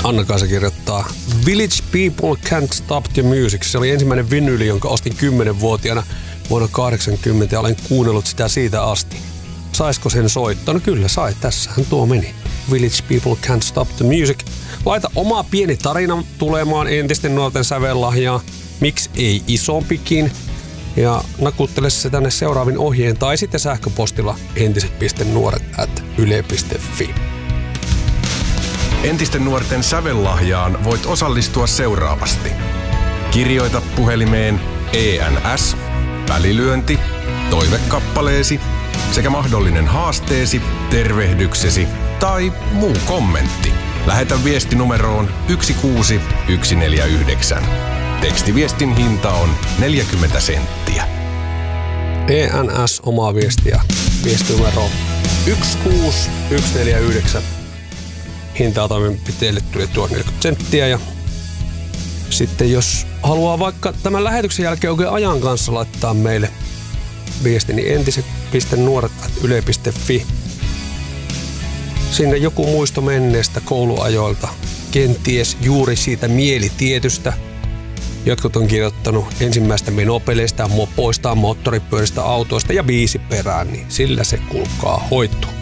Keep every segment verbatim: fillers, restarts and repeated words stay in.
Anna-Kaisa kirjoittaa, Village People Can't Stop the Music. Se oli ensimmäinen vinyyli, jonka ostin kymmenvuotiaana vuonna kahdeksankymmentä ja olen kuunnellut sitä siitä asti. Saisiko sen soittaa? No kyllä sai, tässähän tuo meni. Village People Can't Stop the Music. Laita oma pieni tarina tulemaan entisten nuorten sävellahjaa. Miksi ei isompikin? Ja nakuttele se tänne seuraavin ohjeen tai sitten sähköpostilla entiset.nuoret at yle piste fi. Entisten nuorten sävellahjaan voit osallistua seuraavasti. Kirjoita puhelimeen E N S, välilyönti, toivekappaleesi sekä mahdollinen haasteesi, tervehdyksesi tai muu kommentti. Lähetä viesti numeroon yksi kuusi yksi neljä yhdeksän. Tekstiviestin hinta on neljäkymmentä senttiä. E N S omaa viestiä. Viestinumero yksi kuusi yksi neljä yhdeksän. Hintaa toimenpiteelle tuli tuo neljäkymmentä senttiä. Ja sitten jos haluaa vaikka tämän lähetyksen jälkeen oikein ajan kanssa laittaa meille viesti, niin entiset.nuoret at yle piste fi. Sinne joku muisto menneestä kouluajoilta. Kenties juuri siitä mielitietystä. Jotkut on kirjoittanut ensimmäistä menopeleistä, mopoista, moottoripyöristä, autoista ja biisi perään, niin sillä se kulkaa hoituu.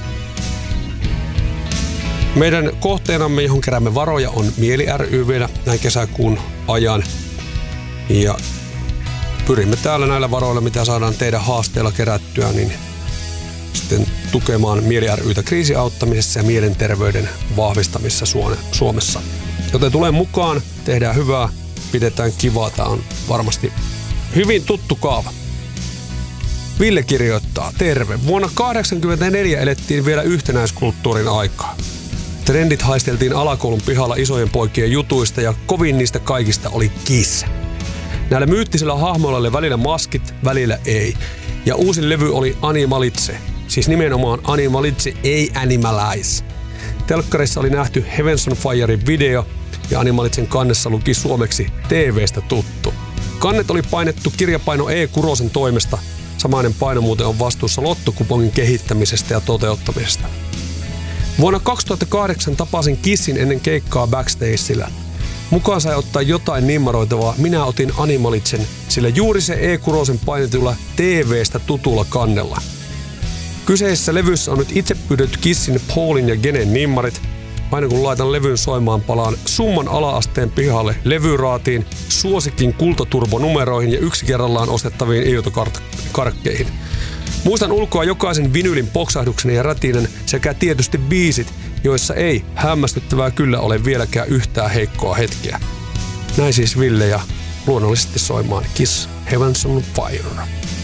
Meidän kohteenamme, johon keräämme varoja, on Mieli ry vielä näin kesäkuun ajan. Ja pyrimme täällä näillä varoilla, mitä saadaan teidän haasteella kerättyä, niin sitten tukemaan Mieli ry:tä kriisiauttamisessa ja mielenterveyden vahvistamisessa Suomessa. Joten tulee mukaan, tehdään hyvää, pidetään kivaa. Tämä on varmasti hyvin tuttu kaava. Ville kirjoittaa, terve. Vuonna kahdeksankymmentäneljä elettiin vielä yhtenäiskulttuurin aikaa. Trendit haisteltiin alakoulun pihalla isojen poikien jutuista ja kovin niistä kaikista oli Kiss. Näillä myyttisillä hahmoilla oli välillä maskit, välillä ei. Ja uusin levy oli Animalize, siis nimenomaan Animalize, ei Animalize. Telkkarissa oli nähty Heavens on Firein video ja Animalizen kannessa luki suomeksi T V:stä tuttu. Kannet oli painettu kirjapaino E. Kurosen toimesta. Samainen paino muuten on vastuussa lottokupongin kehittämisestä ja toteuttamisesta. Vuonna kaksituhattakahdeksan tapasin Kissin ennen keikkaa backstageillä. Mukaan sai ottaa jotain nimmaroitavaa, minä otin Animalizen, sillä juuri se E. Kurosen painetulla T V:stä tutulla kannella. Kyseisessä levyssä on nyt itse pyydetty Kissin, Paulin ja Genen nimmarit. Aina kun laitan levyn soimaan, palaan summan ala-asteen pihalle levyraatiin, suosikin kultaturbonumeroihin ja yksi kerrallaan ostettaviin irtokarkkeihin. Muistan ulkoa jokaisen vinylin poksahduksen ja rätinän sekä tietysti biisit, joissa ei hämmästyttävää kyllä ole vieläkään yhtään heikkoa hetkeä. Näin siis Ville ja luonnollisesti soimaan Kiss Heavens on Fire.